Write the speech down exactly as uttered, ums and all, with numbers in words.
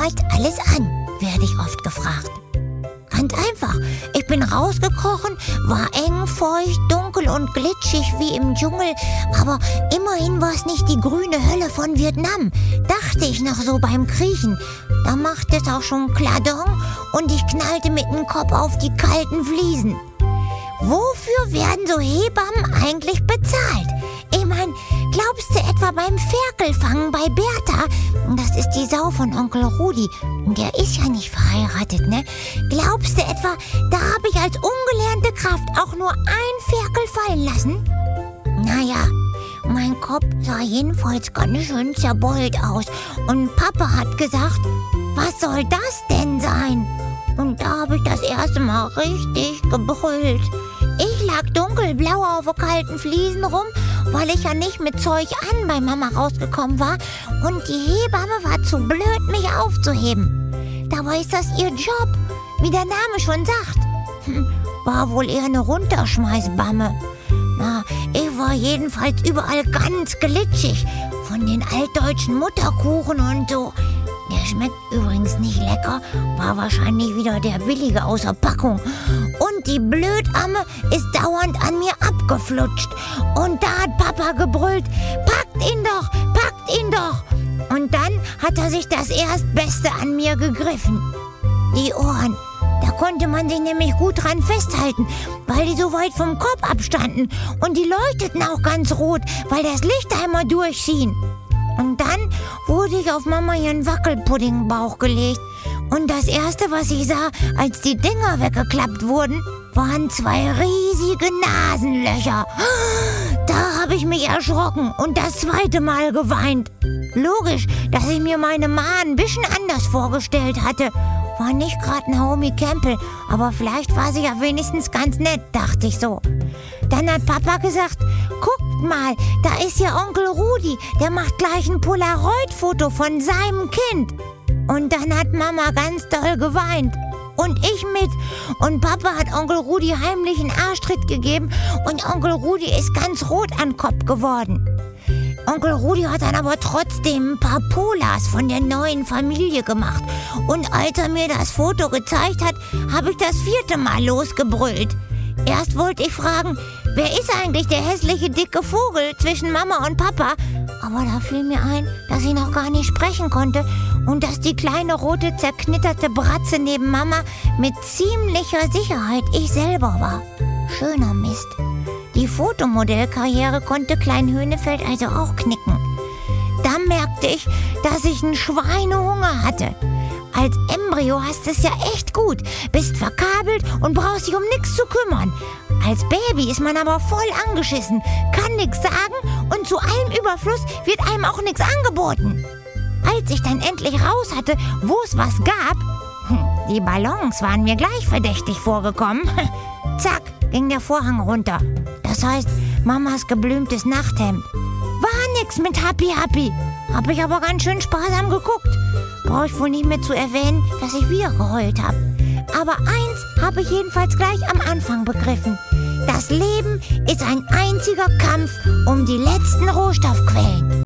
damals alles an, werde ich oft gefragt. Ganz einfach. Ich bin rausgekrochen, war eng, feucht, dunkel und glitschig wie im Dschungel. Aber immerhin war es nicht die grüne Hölle von Vietnam, dachte ich noch so beim Kriechen. Da machte es auch schon Kladong und ich knallte mit dem Kopf auf die kalten Fliesen. Wofür werden so Hebammen eigentlich bezahlt? Ich meine, glaubst du etwa beim Ferkelfangen bei Bertha, das ist die Sau von Onkel Rudi, der ist ja nicht verheiratet, ne? Glaubst du etwa, da habe ich als ungelernte Kraft auch nur ein Ferkel fallen lassen? Naja, mein Kopf sah jedenfalls ganz schön zerbeult aus und Papa hat gesagt, was soll das denn sein? Und da habe ich das erste Mal richtig gebrüllt. Ich lag dunkelblau auf kalten Fliesen rum, weil ich ja nicht mit Zeug an bei Mama rausgekommen war und die Hebamme war zu blöd, mich aufzuheben. Dabei ist das ihr Job, wie der Name schon sagt. Hm, war wohl eher eine Runterschmeißbamme. Na, ich war jedenfalls überall ganz glitschig, von den altdeutschen Mutterkuchen und so. Der schmeckt übrigens nicht lecker, war wahrscheinlich wieder der billige aus der Packung. Und die Blödamme ist dauernd an mir abgeflutscht. Und da hat Papa gebrüllt, packt ihn doch, packt ihn doch. Und dann hat er sich das Erstbeste an mir gegriffen. Die Ohren, da konnte man sich nämlich gut dran festhalten, weil die so weit vom Kopf abstanden. Und die leuchteten auch ganz rot, weil das Licht einmal durchschien. Und dann wurde ich auf Mama ihren Wackelpuddingbauch gelegt. Und das Erste, was ich sah, als die Dinger weggeklappt wurden, waren zwei riesige Nasenlöcher. Da habe ich mich erschrocken und das zweite Mal geweint. Logisch, dass ich mir meine Ma ein bisschen anders vorgestellt hatte. War nicht gerade Naomi Campbell, aber vielleicht war sie ja wenigstens ganz nett, dachte ich so. Dann hat Papa gesagt, guckt mal, da ist ja Onkel Rudi, der macht gleich ein Polaroid-Foto von seinem Kind. Und dann hat Mama ganz doll geweint. Und ich mit. Und Papa hat Onkel Rudi heimlich einen Arschtritt gegeben und Onkel Rudi ist ganz rot an den Kopf geworden. Onkel Rudi hat dann aber trotzdem ein paar Polas von der neuen Familie gemacht. Und als er mir das Foto gezeigt hat, habe ich das vierte Mal losgebrüllt. Erst wollte ich fragen, wer ist eigentlich der hässliche dicke Vogel zwischen Mama und Papa? Aber da fiel mir ein, dass ich noch gar nicht sprechen konnte und dass die kleine rote zerknitterte Bratze neben Mama mit ziemlicher Sicherheit ich selber war. Schöner Mist. Die Fotomodellkarriere konnte Klein Höhnefeld also auch knicken. Da merkte ich, dass ich einen Schweinehunger hatte. Als Embryo hast es ja echt gut, bist verkabelt und brauchst dich um nichts zu kümmern. Als Baby ist man aber voll angeschissen, kann nichts sagen und zu allem Überfluss wird einem auch nichts angeboten. Als ich dann endlich raus hatte, wo es was gab, die Ballons waren mir gleich verdächtig vorgekommen. Zack, ging der Vorhang runter. Das heißt, Mamas geblümtes Nachthemd. War nix mit Happy Happy. Hab ich aber ganz schön sparsam geguckt. Brauche ich wohl nicht mehr zu erwähnen, dass ich wieder geheult habe. Aber eins habe ich jedenfalls gleich am Anfang begriffen. Das Leben ist ein einziger Kampf um die letzten Rohstoffquellen.